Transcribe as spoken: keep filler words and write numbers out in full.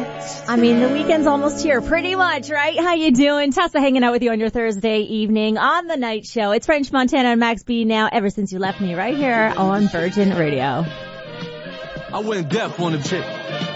I mean, the weekend's almost here, pretty much, right? How you doing? Tessa hanging out with you on your Thursday evening on the night show. It's French Montana and Max B now, ever since you left me, right here on Virgin Radio. I went deaf on the chick.